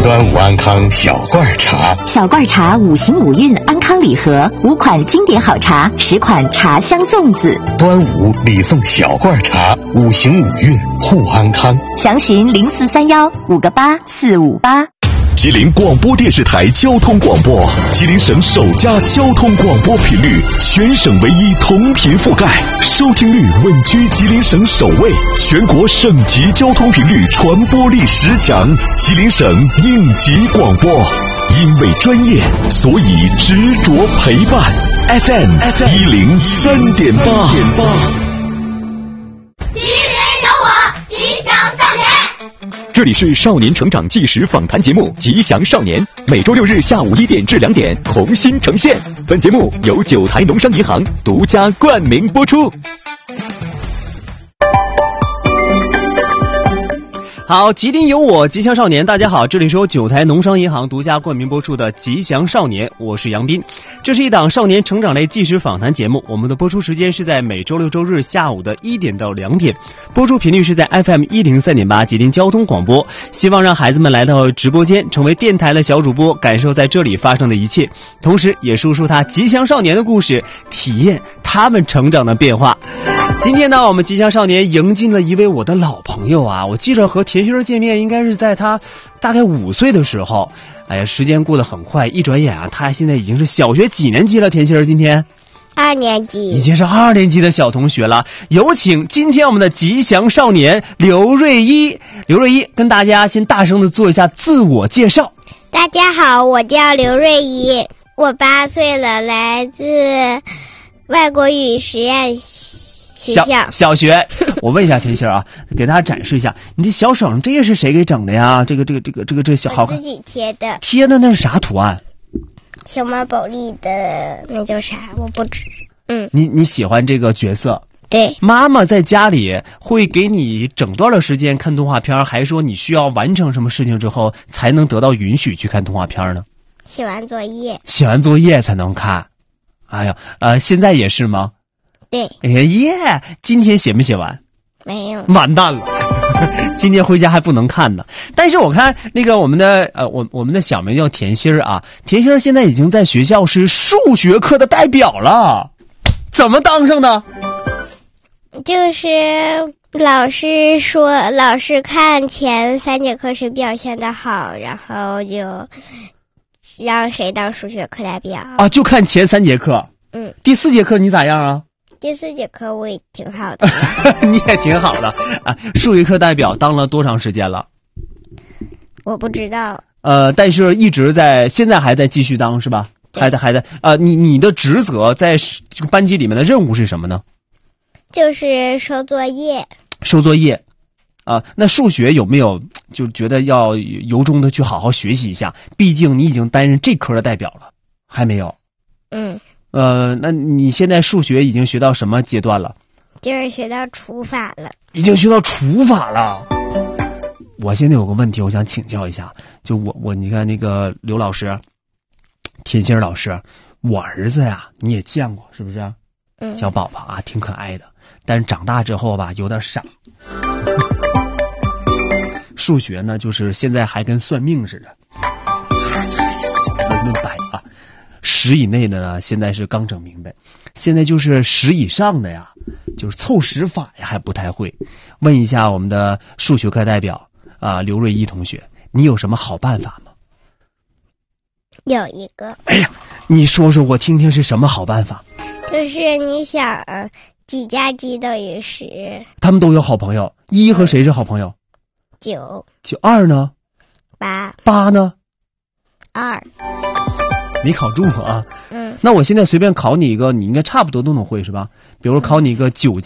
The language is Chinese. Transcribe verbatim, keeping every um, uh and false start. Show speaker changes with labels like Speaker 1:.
Speaker 1: 端午安康小罐茶，
Speaker 2: 小罐茶五行五运安康礼盒，五款经典好茶，十款茶香粽子。
Speaker 1: 端午礼送小罐茶，五行五运护安康。
Speaker 2: 详询零四三幺五个八四五八。
Speaker 3: 吉林广播电视台交通广播，吉林省首家交通广播频率，全省唯一同频覆盖，收听率稳居吉林省首位，全国省级交通频率传播力十强，吉林省应急广播。因为专业，所以执着陪伴。F M 一零三点八。
Speaker 4: 吉林有我，吉祥少年。
Speaker 3: 这里是少年成长纪实访谈节目《吉祥少年》，每周六日下午一点至两点同心呈现。本节目由九台农商银行独家冠名播出。
Speaker 5: 好，吉林有我，吉祥少年。大家好，这里是由九台农商银行独家冠名播出的《吉祥少年》，我是杨斌。这是一档少年成长类纪实访谈节目，我们的播出时间是在每周六周日下午的一点到两点，播出频率是在 F M 一零三点八吉林交通广播。希望让孩子们来到直播间，成为电台的小主播，感受在这里发生的一切，同时也说说他吉祥少年的故事，体验他们成长的变化。今天呢，我们吉祥少年迎进了一位我的老朋友啊！我记着和田心儿见面应该是在他大概五岁的时候。哎呀，时间过得很快，一转眼啊，他现在已经是小学几年级了？田心儿今天
Speaker 4: 二年级，
Speaker 5: 已经是二年级的小同学了。有请今天我们的吉祥少年刘瑞一。刘瑞一跟大家先大声的做一下自我介绍。
Speaker 4: 大家好，我叫刘瑞一，我八岁了，来自外国语实验学校
Speaker 5: 小小学。我问一下田心啊，给大家展示一下，你这小手这个是谁给整的呀？这个这个这个这个这小好看，
Speaker 4: 自己贴的。
Speaker 5: 贴的那是啥图案？
Speaker 4: 小马宝莉的那叫啥？我不知。嗯，
Speaker 5: 你你喜欢这个角色？
Speaker 4: 对。
Speaker 5: 妈妈在家里会给你整段的时间看动画片，还是说你需要完成什么事情之后才能得到允许去看动画片呢？
Speaker 4: 写完作业。
Speaker 5: 写完作业才能看。哎呀，呃，现在也是吗？
Speaker 4: 对。
Speaker 5: 哎耶，今天写没写完？
Speaker 4: 没有。
Speaker 5: 完蛋了。今天回家还不能看呢。但是我看那个我们的呃我我们的小名叫田心儿啊，田心儿现在已经在学校是数学课的代表了。怎么当上的？
Speaker 4: 就是老师说，老师看前三节课谁表现的好，然后就让谁当数学课代表
Speaker 5: 啊？就看前三节课。
Speaker 4: 嗯。第
Speaker 5: 四节课你咋样啊？
Speaker 4: 第四节课我也挺好的。
Speaker 5: 你也挺好的啊！数学课代表当了多长时间了？
Speaker 4: 我不知道。
Speaker 5: 呃，但是一直在，现在还在继续当是吧？还在还在呃，你你的职责在这个班级里面的任务是什么呢？
Speaker 4: 就是收作业。
Speaker 5: 收作业啊，那数学有没有就觉得要由衷的去好好学习一下？毕竟你已经担任这科的代表了。还没有？
Speaker 4: 嗯。
Speaker 5: 呃，那你现在数学已经学到什么阶段了？
Speaker 4: 就是学到除法了。
Speaker 5: 已经学到除法了。我现在有个问题，我想请教一下，就我我你看那个刘老师，田心老师，我儿子呀，你也见过是不是？
Speaker 4: 嗯。
Speaker 5: 小宝宝啊，挺可爱的，但是长大之后吧，有点傻。数学呢，就是现在还跟算命似的，一顿摆啊。十以内的呢，现在是刚整明白，现在就是十以上的呀，就是凑十法呀还不太会。问一下我们的数学课代表啊、呃，刘瑞一同学，你有什么好办法吗？
Speaker 4: 有一个。
Speaker 5: 哎呀，你说说我听听是什么好办法？
Speaker 4: 就是你想几加几等于十。
Speaker 5: 他们都有好朋友，一和谁是好朋友？
Speaker 4: 九。
Speaker 5: 九。二呢？
Speaker 4: 八。
Speaker 5: 八呢？
Speaker 4: 二。
Speaker 5: 没考住啊。
Speaker 4: 嗯。
Speaker 5: 那我现在随便考你一个，你应该差不多都能会是吧？比如说考你一个九